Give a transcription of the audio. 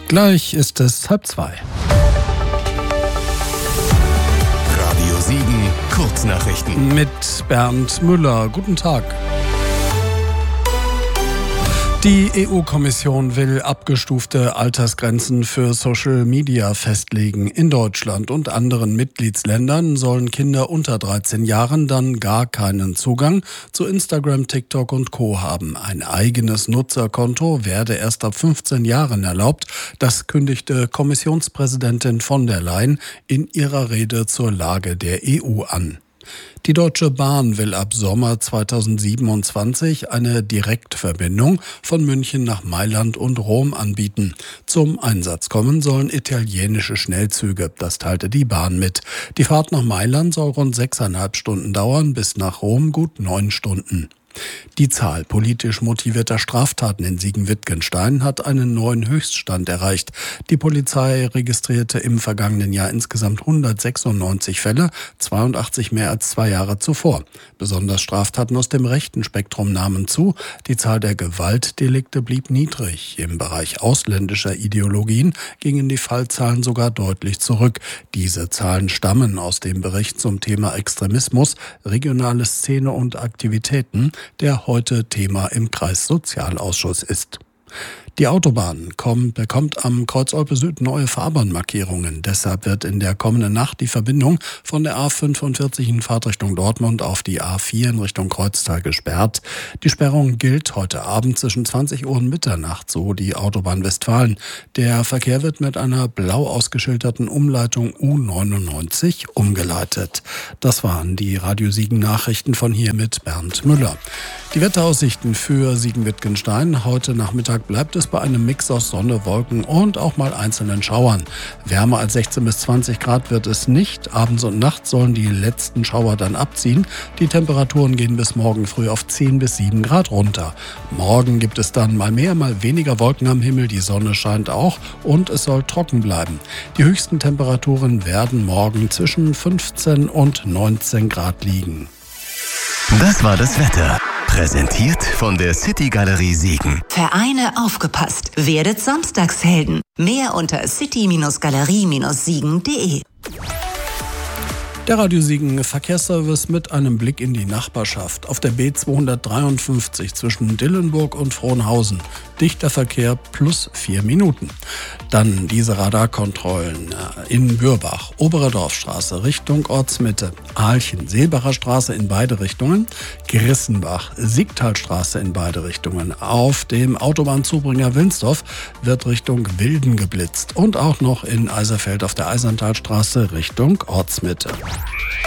Gleich ist es 1:30. Radio Siegen, Kurznachrichten. Mit Bernd Müller. Guten Tag. Die EU-Kommission will abgestufte Altersgrenzen für Social Media festlegen. In Deutschland und anderen Mitgliedsländern sollen Kinder unter 13 Jahren dann gar keinen Zugang zu Instagram, TikTok und Co. haben. Ein eigenes Nutzerkonto werde erst ab 15 Jahren erlaubt. Das kündigte Kommissionspräsidentin von der Leyen in ihrer Rede zur Lage der EU an. Die Deutsche Bahn will ab Sommer 2027 eine Direktverbindung von München nach Mailand und Rom anbieten. Zum Einsatz kommen sollen italienische Schnellzüge, das teilte die Bahn mit. Die Fahrt nach Mailand soll rund 6,5 Stunden dauern, bis nach Rom gut 9 Stunden. Die Zahl politisch motivierter Straftaten in Siegen-Wittgenstein hat einen neuen Höchststand erreicht. Die Polizei registrierte im vergangenen Jahr insgesamt 196 Fälle, 82 mehr als 2 Jahre zuvor. Besonders Straftaten aus dem rechten Spektrum nahmen zu. Die Zahl der Gewaltdelikte blieb niedrig. Im Bereich ausländischer Ideologien gingen die Fallzahlen sogar deutlich zurück. Diese Zahlen stammen aus dem Bericht zum Thema Extremismus, regionale Szene und Aktivitäten, der heute Thema im Kreissozialausschuss ist. Die Autobahn bekommt am Kreuz Olpe Süd neue Fahrbahnmarkierungen. Deshalb wird in der kommenden Nacht die Verbindung von der A45 in Fahrtrichtung Dortmund auf die A4 in Richtung Kreuztal gesperrt. Die Sperrung gilt heute Abend zwischen 20 Uhr und Mitternacht, so die Autobahn Westfalen. Der Verkehr wird mit einer blau ausgeschilderten Umleitung U99 umgeleitet. Das waren die Radio Siegen Nachrichten von hier mit Bernd Müller. Die Wetteraussichten für Siegen-Wittgenstein. Heute Nachmittag bleibt es bei einem Mix aus Sonne, Wolken und auch mal einzelnen Schauern. Wärmer als 16 bis 20 Grad wird es nicht. Abends und nachts sollen die letzten Schauer dann abziehen. Die Temperaturen gehen bis morgen früh auf 10 bis 7 Grad runter. Morgen gibt es dann mal mehr, mal weniger Wolken am Himmel. Die Sonne scheint auch und es soll trocken bleiben. Die höchsten Temperaturen werden morgen zwischen 15 und 19 Grad liegen. Das war das Wetter. Präsentiert von der City Galerie Siegen. Vereine aufgepasst. Werdet Samstagshelden. Mehr unter city-galerie-siegen.de. Der Radio Siegen Verkehrsservice mit einem Blick in die Nachbarschaft. Auf der B253 zwischen Dillenburg und Frohnhausen. Dichter Verkehr plus 4 Minuten. Dann diese Radarkontrollen in Bürbach, Obere Dorfstraße Richtung Ortsmitte, Ahlchen, Seebacher Straße in beide Richtungen, Grissenbach, Siegtalstraße in beide Richtungen. Auf dem Autobahnzubringer Wilnsdorf wird Richtung Wilden geblitzt und auch noch in Eiserfeld auf der Eiserntalstraße Richtung Ortsmitte.